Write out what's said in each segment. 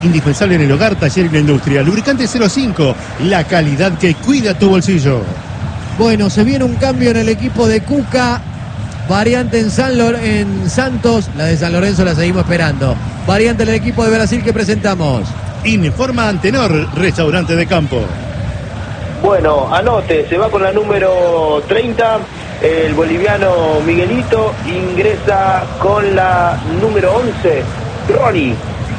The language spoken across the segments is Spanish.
Indispensable en el hogar, taller y la industria. Lubricante 05, la calidad que cuida tu bolsillo. Bueno, se viene un cambio en el equipo de Cuca. Variante en Santos, la de San Lorenzo la seguimos esperando. Variante en el equipo de Brasil que presentamos. Informa Antenor, restaurante de campo. Bueno, anote, se va con la número 30, el boliviano Miguelito, ingresa con la número 11, Ronnie.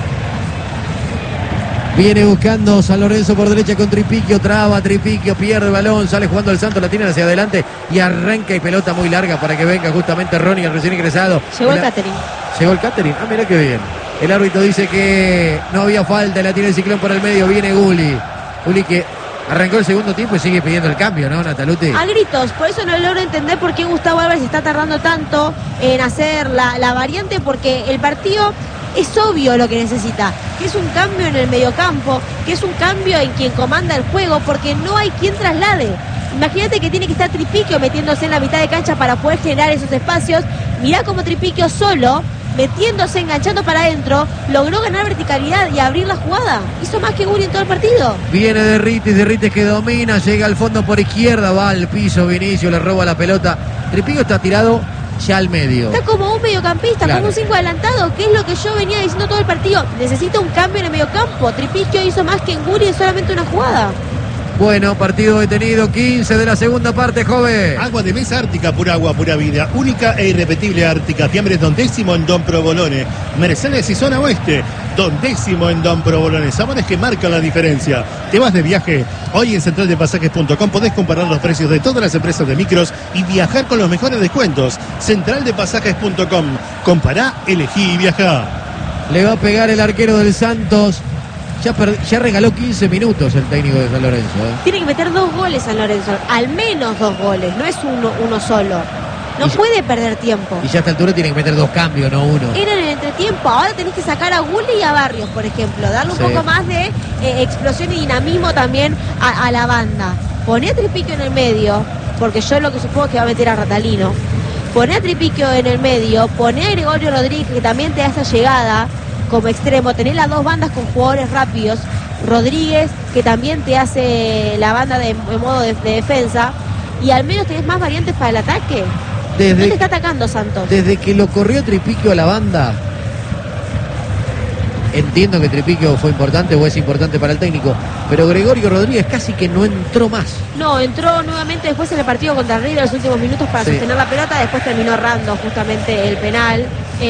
Viene buscando San Lorenzo por derecha con Tripiquio, traba Tripiquio, pierde el balón, sale jugando el Santos, la tiene hacia adelante y arranca y pelota muy larga para que venga justamente Ronnie, el recién ingresado. Llegó el catering. Llegó el catering, mira qué bien. El árbitro dice que no había falta, la tiene el Ciclón por el medio, viene Gulli. Gulli que arrancó el segundo tiempo y sigue pidiendo el cambio, ¿no, Nataluti? A gritos, por eso no logro entender por qué Gustavo Álvarez está tardando tanto en hacer la variante, porque el partido es obvio lo que necesita, que es un cambio en el mediocampo, que es un cambio en quien comanda el juego, porque no hay quien traslade. Imagínate que tiene que estar Tripiquio metiéndose en la mitad de cancha para poder generar esos espacios. Mirá cómo Tripiquio solo, metiéndose, enganchando para adentro, logró ganar verticalidad y abrir la jugada. Hizo más que Gulli en todo el partido. Viene Derritis que domina, llega al fondo por izquierda, va al piso Vinicio, le roba la pelota. Tripiquio está tirado ya al medio. Está como un mediocampista, claro, como un 5 adelantado, que es lo que yo venía diciendo todo el partido. Necesita un cambio en el mediocampo. Tripiquio hizo más que en Gulli en solamente una jugada. Bueno, partido detenido, 15 de la segunda parte, joven. Agua de mesa Ártica, pura agua, pura vida. Única e irrepetible Ártica. Fiambres Don Décimo en Don Provolone. Mercedes y zona oeste. Don Décimo en Don Provolone. Sabores que marcan la diferencia. ¿Te vas de viaje? Hoy en centraldepasajes.com podés comparar los precios de todas las empresas de micros y viajar con los mejores descuentos. Centraldepasajes.com. Compará, elegí y viajá. Le va a pegar el arquero del Santos. Ya regaló 15 minutos el técnico de San Lorenzo. Tiene que meter 2 goles San Lorenzo, al menos 2 goles, no es uno solo. No puede perder tiempo. Y ya a esta altura tiene que meter 2 cambios, no 1. Era en el entretiempo, ahora tenés que sacar a Gulli y a Barrios, por ejemplo, darle un poco más de explosión y dinamismo también a la banda. Poné a Tripiquio en el medio, porque yo lo que supongo es que va a meter a Ratalino. Poné a Tripiquio en el medio, poné a Gregorio Rodríguez, que también te hace llegada como extremo, tenés las 2 bandas con jugadores rápidos, Rodríguez que también te hace la banda de modo de defensa, y al menos tenés más variantes para el ataque. ¿Dónde está atacando Santos? Desde que lo corrió Tripiquio a la banda, entiendo que Tripiquio fue importante o es importante para el técnico, pero Gregorio Rodríguez casi que no entró más. No, entró nuevamente después en el partido contra River en los últimos minutos para sostener la pelota, después terminó errando justamente el penal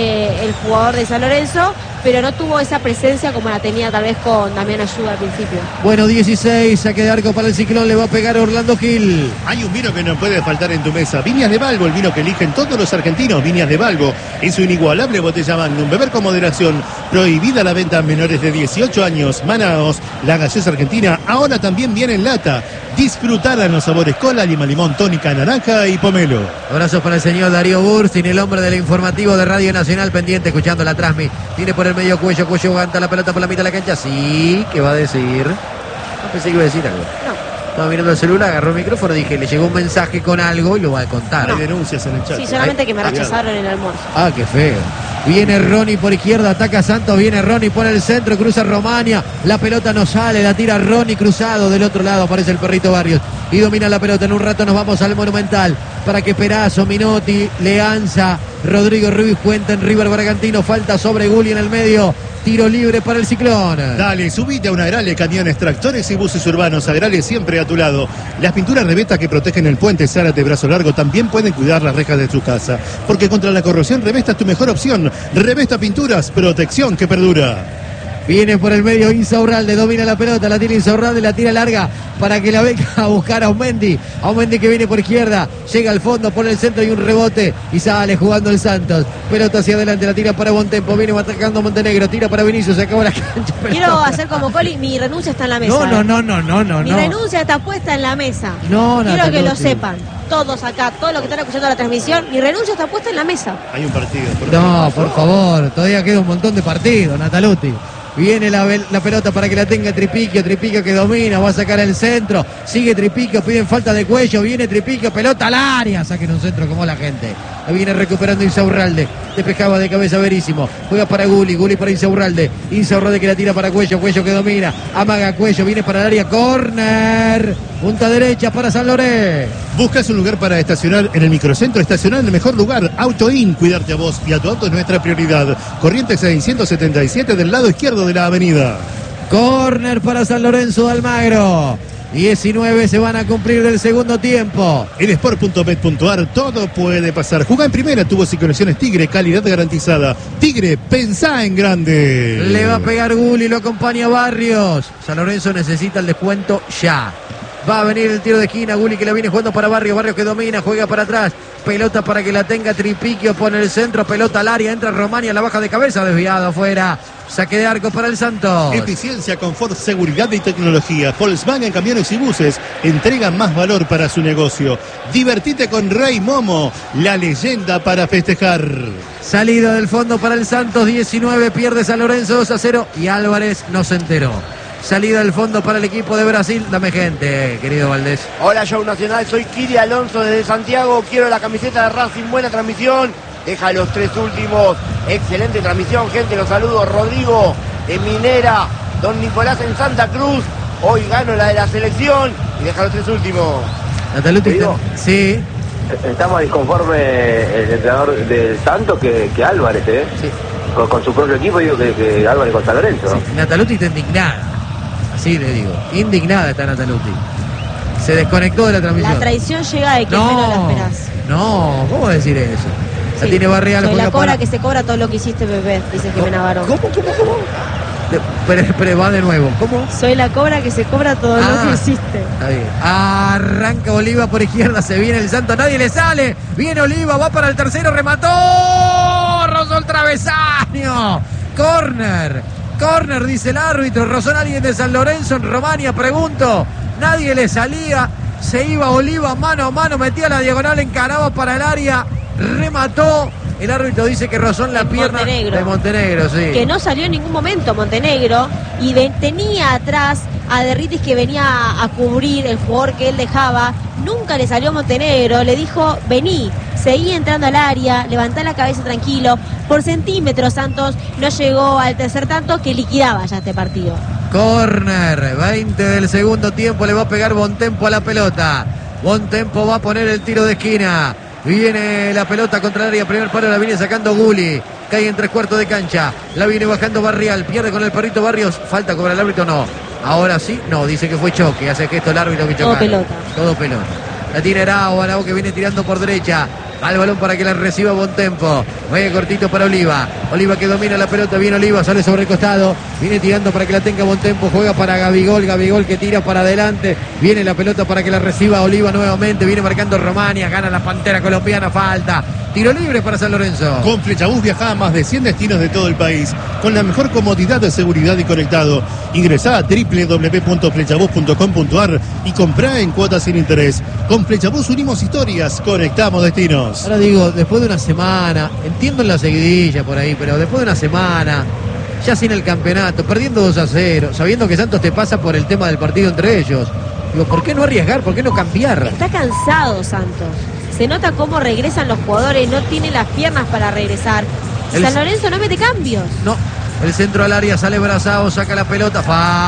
el jugador de San Lorenzo, pero no tuvo esa presencia como la tenía tal vez con Damián Ayuda al principio. Bueno, 16, saque de arco para el Ciclón, le va a pegar Orlando Gil. Hay un vino que no puede faltar en tu mesa. Viñas de Balbo, el vino que eligen todos los argentinos. Viñas de Balbo, en su inigualable botella Magnum. Beber con moderación, prohibida la venta a menores de 18 años. Manaos, la gaseosa argentina, ahora también viene en lata. Disfrutar en los sabores cola, lima, limón, tónica, naranja y pomelo. Abrazos para el señor Darío Burstin, el hombre del informativo de Radio Nacional, pendiente, escuchando la transmi. Tiene por el medio Cuello aguanta la pelota por la mitad de la cancha. Sí, ¿qué va a decir? No pensé que iba a decir algo. No. Estaba mirando el celular, agarró el micrófono, dije, le llegó un mensaje con algo y lo va a contar. Hay denuncias en el chat. Sí, solamente que me rechazaron en el almuerzo. Ah, qué feo. Viene Ronnie por izquierda, ataca Santos, viene Ronnie por el centro, cruza Romania, la pelota no sale, la tira Ronnie cruzado, del otro lado aparece el perrito Barrios y domina la pelota. En un rato nos vamos al Monumental para que Perazo, Minotti, Leanza, Rodrigo Ruiz cuenten River Bragantino, falta sobre Gulli en el medio. Tiro libre para el Ciclón. Dale, subite a una Agrale, camiones, tractores y buses urbanos. Agrale siempre a tu lado. Las pinturas Revesta que protegen el puente Zárate Brazo Largo también pueden cuidar las rejas de tu casa. Porque contra la corrosión Revesta es tu mejor opción. Revesta Pinturas, protección que perdura. Viene por el medio Insaurralde, domina la pelota, la tira Insaurralde, la tira larga para que la venga a buscar a Aumendi. Aumendi que viene por izquierda, llega al fondo, pone el centro y un rebote y sale jugando el Santos. Pelota hacia adelante, la tira para Bontempo, viene atacando Montenegro, tira para Vinicius, se acabó la cancha. Quiero hacer como Coli, mi renuncia está en la mesa. No. Mi renuncia está puesta en la mesa. Quiero que lo sepan. Todos acá, todos los que están escuchando la transmisión, mi renuncia está puesta en la mesa. Hay un partido. Por favor, todavía queda un montón de partidos, Nataluti. Viene la pelota para que la tenga Tripiquio que domina, va a sacar el centro, sigue Tripiquio, piden falta de cuello, viene Tripiquio, pelota al área, saquen un centro como la gente. La viene recuperando Insaurralde. Despejaba de cabeza Verísimo. Juega para Gulli. Gulli para Insaurralde. Insaurralde que la tira para Cuello. Cuello que domina. Amaga Cuello. Viene para el área. Córner. Punta derecha para San Lorenzo. ¿Buscas un lugar para estacionar en el microcentro? Estacionar en el mejor lugar. AutoIn. Cuidarte a vos y a tu auto es nuestra prioridad. Corrientes 677 del lado izquierdo de la avenida. Córner para San Lorenzo de Almagro. 19 se van a cumplir del segundo tiempo. En sport.bet.ar todo puede pasar. Jugá en primera, tubos y conexiones Tigre, calidad garantizada. Tigre, pensá en grande. Le va a pegar Gulli, lo acompaña Barrios. San Lorenzo necesita el descuento ya. Va a venir el tiro de esquina, Gulli que la viene jugando para Barrios. Barrios que domina, juega para atrás. Pelota para que la tenga Tripiquio, pone el centro, pelota al área, entra Romania, la baja de cabeza, desviado afuera. Saque de arco para el Santos. Eficiencia, confort, seguridad y tecnología. Volkswagen Camiones y Buses entrega más valor para su negocio. Divertite con Rey Momo, la leyenda para festejar. Salida del fondo para el Santos, 19, pierde San Lorenzo 2-0 y Álvarez no se enteró. Salida del fondo para el equipo de Brasil. Dame gente, querido Valdés. Hola, Show Nacional, soy Kiri Alonso desde Santiago. Quiero la camiseta de Racing, buena transmisión. Deja los 3 últimos. Excelente transmisión, gente, los saludos. Rodrigo de Minera, Don Nicolás en Santa Cruz. Hoy gano la de la selección y deja los 3 últimos. Nataluti, sí. Está más disconforme el entrenador del Santos que Álvarez, ¿eh? Sí. Con su propio equipo, digo que Álvarez con San Lorenzo. Sí. Nataluti está indignada. Así le digo. Indignada está Nataluti. Se desconectó de la transmisión. La traición llega de que menos la esperás. No, ¿cómo decir eso? La Sí. tiene Barrial. Soy la cobra para... que se cobra todo lo que hiciste, Pepe, dice Jimena Barón. ¿Cómo? Pero va de nuevo. ¿Cómo? Soy la cobra que se cobra todo lo que hiciste. Está bien. Arranca Oliva por izquierda, se viene el Santo, nadie le sale. Viene Oliva, va para el tercero, remató. Rozó el travesaño. Corner, dice el árbitro. Rozó alguien de San Lorenzo en Romania, pregunto. Nadie le salía. Se iba Oliva mano a mano, metía la diagonal, encaraba para el área, remató. El árbitro dice que rozó en la pierna de Montenegro, sí. Que no salió en ningún momento Montenegro y tenía atrás a Derritis que venía a cubrir el jugador que él dejaba. Nunca le salió Montenegro, le dijo, vení, seguí entrando al área, levantá la cabeza tranquilo. Por centímetros Santos no llegó al tercer tanto que liquidaba ya este partido. Corner, 20 del segundo tiempo, le va a pegar Bontempo a la pelota. Bontempo va a poner el tiro de esquina. Viene la pelota contra el área, primer palo la viene sacando Gulli. Cae en 3/4 de cancha. La viene bajando Barrial, pierde con el perrito Barrios. Falta cobra el árbitro, no. Ahora sí, no, dice que fue choque. Hace gesto el árbitro que chocaron. Todo pelota. La tiene Arao que viene tirando por derecha. Al balón para que la reciba Bontempo. Vaya cortito para Oliva. Oliva que domina la pelota. Viene Oliva, sale sobre el costado. Viene tirando para que la tenga Bontempo. Juega para Gabigol. Gabigol que tira para adelante. Viene la pelota para que la reciba Oliva nuevamente. Viene marcando Romania. Gana la Pantera colombiana. Falta. Tiro libre para San Lorenzo. Con Flechabús viaja a más de 100 destinos de todo el país. Con la mejor comodidad de seguridad y conectado. Ingresá a www.flechabús.com.ar y comprá en cuotas sin interés. Con Flechabús unimos historias. Conectamos destinos. Ahora digo, después de una semana, entiendo en la seguidilla por ahí, pero después de una semana, ya sin el campeonato, perdiendo 2-0, sabiendo que Santos te pasa por el tema del partido entre ellos. Digo, ¿por qué no arriesgar? ¿Por qué no cambiar? Está cansado Santos. Se nota cómo regresan los jugadores, no tiene las piernas para regresar. San Lorenzo no mete cambios. No, el centro al área, sale Brazao, saca la pelota,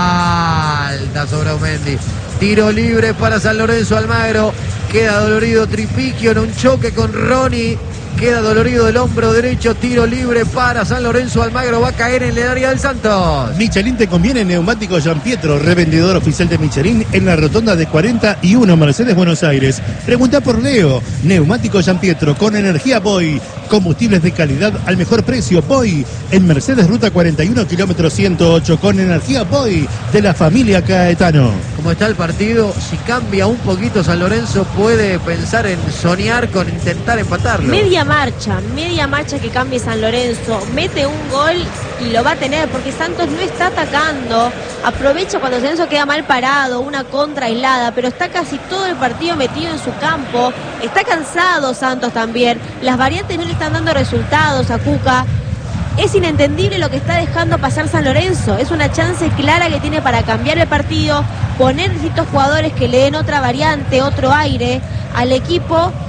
falta sobre Aumendi. Tiro libre para San Lorenzo. Almagro, queda dolorido Tripiquio en un choque con Ronnie. Queda dolorido el hombro derecho. Tiro libre para San Lorenzo. Almagro va a caer en el área del Santos. Michelin te conviene. Neumático Gianpietro, revendedor oficial de Michelin en la rotonda de 41 Mercedes, Buenos Aires. Pregunta por Leo. Neumático Gianpietro con energía Boy. Combustibles de calidad al mejor precio. Boy en Mercedes, ruta 41, kilómetro 108. Con energía Boy de la familia Caetano. Como está el partido, si cambia un poquito San Lorenzo puede pensar en soñar con intentar empatarlo. Media marcha que cambie San Lorenzo, mete un gol y lo va a tener porque Santos no está atacando, aprovecha cuando San Lorenzo queda mal parado, una contra aislada, pero está casi todo el partido metido en su campo, está cansado Santos también, las variantes no le están dando resultados a Cuca. Es inentendible lo que está dejando pasar San Lorenzo. Es una chance clara que tiene para cambiar el partido, poner distintos jugadores que le den otra variante, otro aire al equipo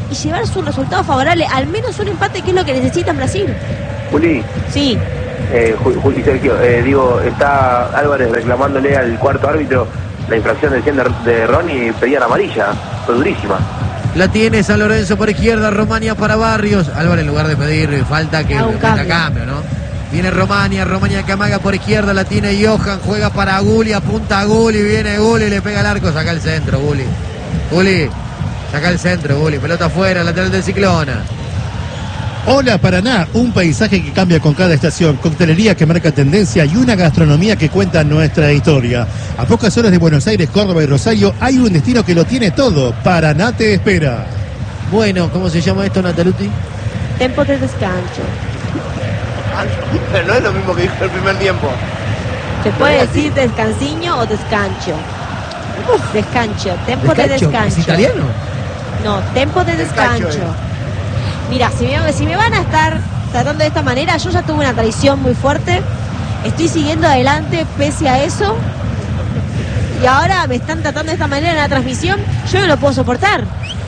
y llevarse un resultado favorable, al menos un empate, que es lo que necesita en Brasil. Juli, Sí. Juli Sergio, digo, está Álvarez reclamándole al cuarto árbitro la infracción de 100 de Ronnie, pedían amarilla, fue durísima. La tiene San Lorenzo por izquierda, Romania para Barrios. Álvarez en lugar de pedir falta que un cambio, ¿no? Viene Romania que amaga por izquierda, la tiene Johan, juega para Gulli, apunta a Gulli, viene Gulli, le pega el arco, saca el centro, Gulli, saca el centro, Gulli, pelota afuera, lateral del Ciclona. Hola Paraná, un paisaje que cambia con cada estación, coctelería que marca tendencia y una gastronomía que cuenta nuestra historia. A pocas horas de Buenos Aires, Córdoba y Rosario hay un destino que lo tiene todo. Paraná te espera. Bueno, ¿cómo se llama esto, Nataluti? Tempo de descanso. Pero no es lo mismo que dijo el primer tiempo. Se puede decir descansiño o descancho. Descancho, tempo de descancho. ¿Es italiano? No, tempo de descancho. Mira, si me van a estar tratando de esta manera, yo ya tuve una traición muy fuerte. Estoy siguiendo adelante pese a eso. Y ahora me están tratando de esta manera en la transmisión. Yo no lo puedo soportar.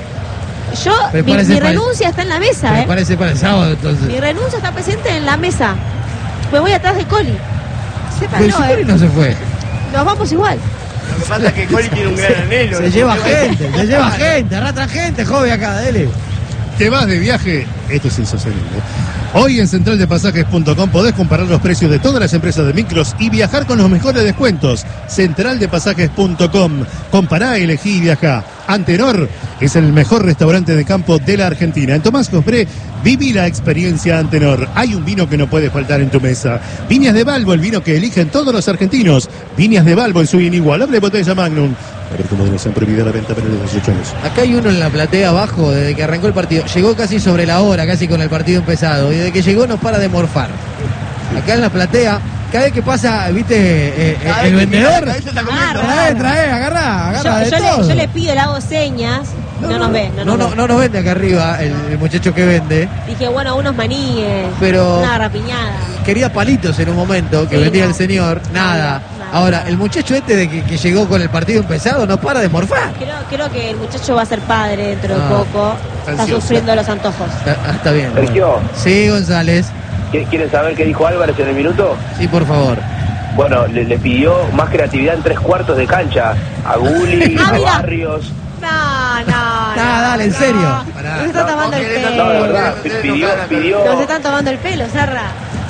Mi renuncia está en la mesa, Parece para el sábado, entonces. Mi renuncia está presente en la mesa. Me voy atrás de Coli. Pero si Coli no se fue. Nos vamos igual. Lo que pasa es que Coli tiene un gran anhelo. Se lleva gente, arrastra gente, joven acá, dele. ¿Te vas de viaje? Esto es insostenible. Hoy en centraldepasajes.com podés comparar los precios de todas las empresas de micros y viajar con los mejores descuentos. Centraldepasajes.com. Compará, elegí y viajá. Antenor es el mejor restaurante de campo de la Argentina. En Tomás Cospré, viví la experiencia Antenor. Hay un vino que no puede faltar en tu mesa. Viñas de Balbo, el vino que eligen todos los argentinos. Viñas de Balbo en su inigualable botella Magnum. A ver cómo deben prohibida la venta para los 18 años. Acá hay uno en la platea abajo desde que arrancó el partido. Llegó casi sobre la hora, casi con el partido empezado. Y desde que llegó no para de morfar. Acá en la platea, cada vez que pasa, viste, el vendedor. Trae, agarra de todo. Yo le pido, le hago señas. No nos ve. No nos vende acá arriba el muchacho que vende. Dije, bueno, unos maníes, pero una garrapiñada. Quería palitos en un momento que vendía el señor. Nada. Ahora, el muchacho de que llegó con el partido empezado no para de morfar. Creo que el muchacho va a ser padre dentro de poco. Está sufriendo los antojos. Está bien. Sergio. Bueno. Sí, González. ¿Quieren saber qué dijo Álvarez en el minuto? Sí, por favor. Bueno, le pidió más creatividad en 3/4 de cancha. A Gulli, a Barrios. No, dale, en serio. No se está tomando el pelo. No, de verdad, pidió. No se están tomando el pelo, Serra.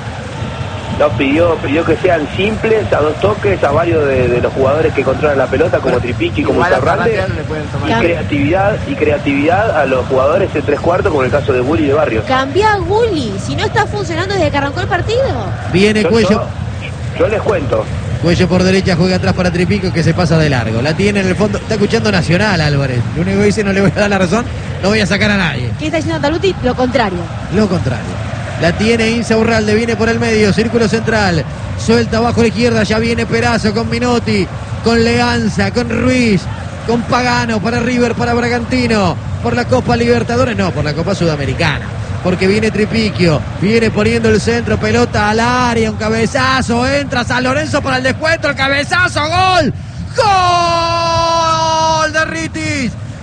No, pidió que sean simples, a 2 toques, a varios de los jugadores que controlan la pelota, como Tripiqui, como Zarrante, y creatividad a los jugadores en 3/4, como el caso de Gulli y de Barrios. Cambia a Gulli, si no está funcionando desde que arrancó el partido. Viene Cuello. Yo les cuento. Cuello por derecha, juega atrás para Tripico, que se pasa de largo. La tiene en el fondo. Está escuchando Nacional, Álvarez. Lo único que dice, no le voy a dar la razón, no voy a sacar a nadie. ¿Qué está diciendo Taluti? Lo contrario. Lo contrario. La tiene Insaurralde, viene por el medio, círculo central. Suelta abajo a la izquierda, ya viene Perazo con Minotti, con Leanza, con Ruiz, con Pagano para River, para Bragantino. Por la Copa Libertadores, no, por la Copa Sudamericana. Porque viene Tripiquio, viene poniendo el centro, pelota al área, un cabezazo, entra San Lorenzo para el descuento, el cabezazo, gol. ¡Gol de Ritis!